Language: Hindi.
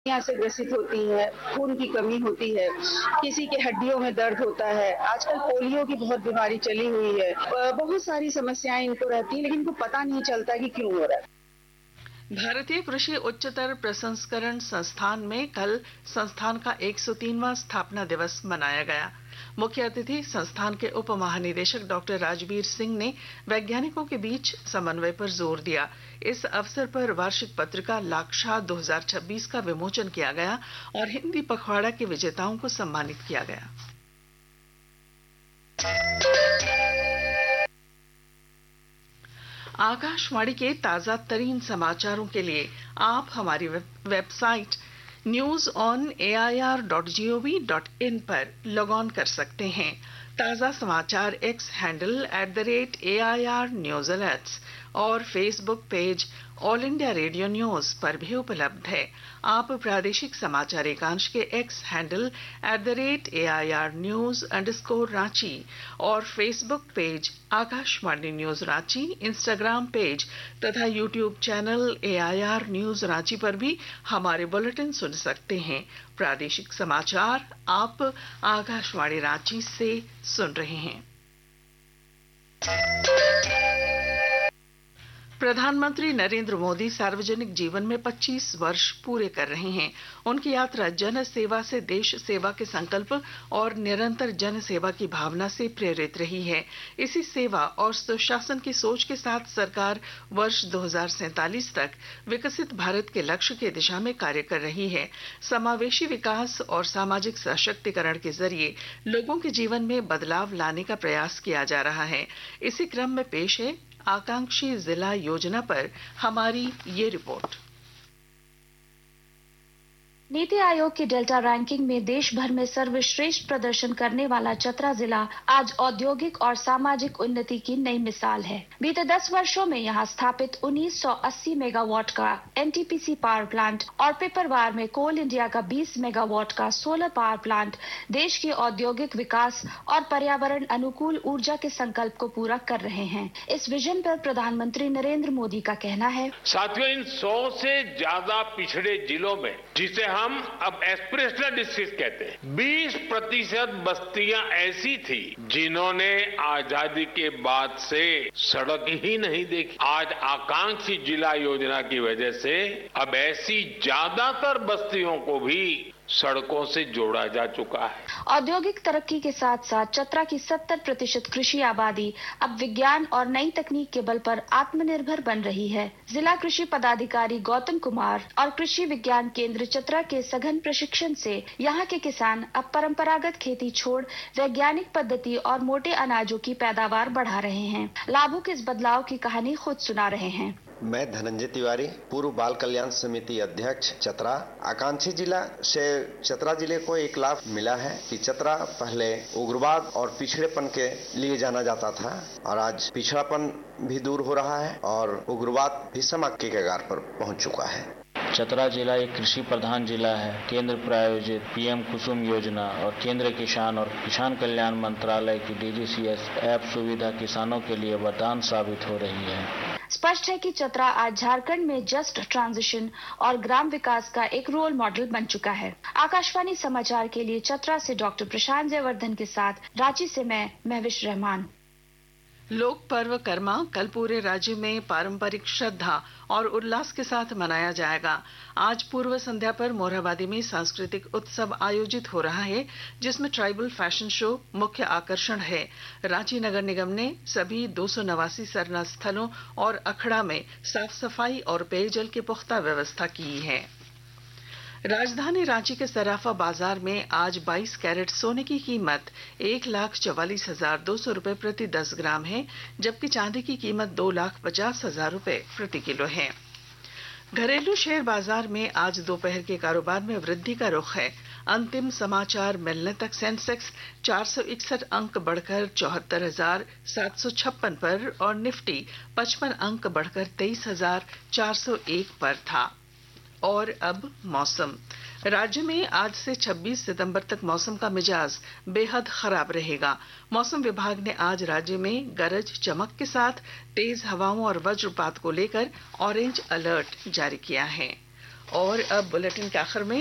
यहाँ से ग्रसित होती है, खून की कमी होती है, किसी के हड्डियों में दर्द होता है। आजकल पोलियो की बहुत बीमारी चली हुई है। बहुत सारी समस्याएं इनको रहती है, लेकिन इनको पता नहीं चलता कि क्यों हो रहा है। भारतीय कृषि उच्चतर प्रसंस्करण संस्थान में कल संस्थान का 103वां स्थापना दिवस मनाया गया। मुख्य अतिथि संस्थान के उप महानिदेशक डॉक्टर राजवीर सिंह ने वैज्ञानिकों के बीच समन्वय पर जोर दिया। इस अवसर पर वार्षिक पत्रिका लाक्षा 2026 का विमोचन किया गया और हिंदी पखवाड़ा के विजेताओं को सम्मानित किया गया। आकाशवाणी के ताजा तरीन समाचारों के लिए आप हमारी वेबसाइट newsonair.gov.in पर लॉग ऑन कर सकते हैं। ताजा समाचार x handle @AIR News Alerts और Facebook page all India radio news पर भी उपलब्ध है। आप प्रादेशिक समाचार एकांश के एक्स हैंडल @AIR News_Ranchi और Facebook page Akashvani news Ranchi, Instagram page तथा YouTube channel AIR News Ranchi पर भी हमारे बुलेटिन सुन सकते हैं। प्रादेशिक समाचार आप आकाशवाणी रांची से सुन रहे हैं। प्रधानमंत्री नरेंद्र मोदी सार्वजनिक जीवन में 25 वर्ष पूरे कर रहे हैं। उनकी यात्रा जन सेवा से देश सेवा के संकल्प और निरंतर जन सेवा की भावना से प्रेरित रही है। इसी सेवा और सुशासन की सोच के साथ सरकार वर्ष 2047 तक विकसित भारत के लक्ष्य की दिशा में कार्य कर रही है। समावेशी विकास और सामाजिक सशक्तिकरण के जरिए लोगों के जीवन में बदलाव लाने का प्रयास किया जा रहा है। इसी क्रम में पेश है आकांक्षी जिला योजना पर हमारी ये रिपोर्ट। नीति आयोग की डेल्टा रैंकिंग में देश भर में सर्वश्रेष्ठ प्रदर्शन करने वाला चतरा जिला आज औद्योगिक और सामाजिक उन्नति की नई मिसाल है। बीते 10 वर्षों में यहाँ स्थापित 1980 मेगावाट का NTPC पावर प्लांट और पिपरवार में कोल इंडिया का 20 मेगावाट का सोलर पावर प्लांट देश के औद्योगिक विकास और पर्यावरण अनुकूल ऊर्जा के संकल्प को पूरा कर रहे हैं। इस विजन पर प्रधानमंत्री नरेंद्र मोदी का कहना है, साथियों, इन 100 से ज्यादा पिछड़े जिलों में, जिसे हम अब एस्पिरेशनल डिस्ट्रिक्ट कहते हैं, 20% बस्तियां ऐसी थी जिन्होंने आजादी के बाद से सड़क ही नहीं देखी। आज आकांक्षी जिला योजना की वजह से अब ऐसी ज्यादातर बस्तियों को भी सड़कों से जोड़ा जा चुका है। औद्योगिक तरक्की के साथ साथ चतरा की 70% कृषि आबादी अब विज्ञान और नई तकनीक के बल पर आत्मनिर्भर बन रही है। जिला कृषि पदाधिकारी गौतम कुमार और कृषि विज्ञान केंद्र चतरा के सघन प्रशिक्षण से यहाँ के किसान अब परंपरागत खेती छोड़ वैज्ञानिक पद्धति और मोटे अनाजों की पैदावार बढ़ा रहे हैं। लाभुक इस बदलाव की कहानी खुद सुना रहे हैं। मैं धनंजय तिवारी, पूर्व बाल कल्याण समिति अध्यक्ष चतरा। आकांक्षी जिला से चतरा जिले को एक लाभ मिला है कि चतरा पहले उग्रवाद और पिछड़ेपन के लिए जाना जाता था और आज पिछड़ापन भी दूर हो रहा है और उग्रवाद भी समाप्ति के कगार पर पहुंच चुका है। चतरा जिला एक कृषि प्रधान जिला है। केंद्र प्रायोजित PM कुसुम योजना और केंद्र किसान और किसान कल्याण मंत्रालय की DGCS ऐप सुविधा किसानों के लिए वरदान साबित हो रही है। स्पष्ट है कि चतरा आज झारखंड में जस्ट ट्रांजिशन और ग्राम विकास का एक रोल मॉडल बन चुका है। आकाशवाणी समाचार के लिए चतरा से डॉक्टर प्रशांत जयवर्धन के साथ रांची से मैं महविश रहमान। लोक पर्व कर्मा कल पूरे राज्य में पारंपरिक श्रद्धा और उल्लास के साथ मनाया जाएगा। आज पूर्व संध्या पर मोरहाबादी में सांस्कृतिक उत्सव आयोजित हो रहा है, जिसमें ट्राइबल फैशन शो मुख्य आकर्षण है। रांची नगर निगम ने सभी 289 सरना स्थलों और अखड़ा में साफ सफाई और पेयजल की पुख्ता व्यवस्था की है। राजधानी रांची के सराफा बाजार में आज 22 कैरेट सोने की कीमत 1,44,200 रुपए प्रति 10 ग्राम है, जबकि चांदी की कीमत 2,50,000 रुपए प्रति किलो है। घरेलू शेयर बाजार में आज दोपहर के कारोबार में वृद्धि का रुख है। अंतिम समाचार मिलने तक सेंसेक्स 461 अंक बढ़कर 74,756 पर और निफ्टी 55 अंक बढ़कर 23,401 पर था। और अब मौसम। राज्य में आज से 26 सितंबर तक मौसम का मिजाज बेहद खराब रहेगा। मौसम विभाग ने आज राज्य में गरज चमक के साथ तेज हवाओं और वज्रपात को लेकर ऑरेंज अलर्ट जारी किया है। और अब बुलेटिन के आखिर में